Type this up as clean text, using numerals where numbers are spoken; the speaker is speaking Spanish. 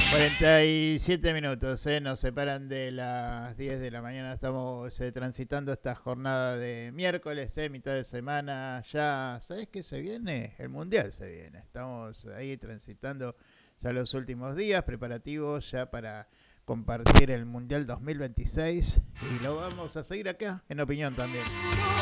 47 minutos, nos separan de las 10 de la mañana. Estamos transitando esta jornada de miércoles, mitad de semana. Ya, ¿sabes qué se viene? El Mundial se viene. Estamos ahí transitando ya los últimos días, preparativos ya para compartir el Mundial 2026. Y lo vamos a seguir acá, en Opinión también.